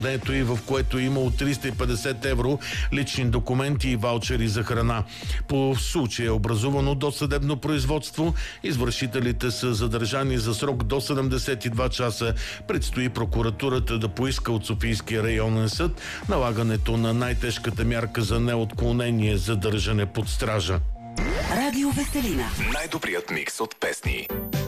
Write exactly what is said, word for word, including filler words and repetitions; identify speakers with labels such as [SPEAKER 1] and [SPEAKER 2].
[SPEAKER 1] Ето и в което е имало триста и петдесет евро лични документи и ваучери за храна. По случая е образувано досъдебно производство. Извършителите са задържани за срок до седемдесет и два часа. Предстои прокуратурата да поиска от Софийския районен съд налагането на най-тежката мярка за неотклонение задържане под стража.
[SPEAKER 2] Радио Веселина.
[SPEAKER 3] Най-добрият микс от песни.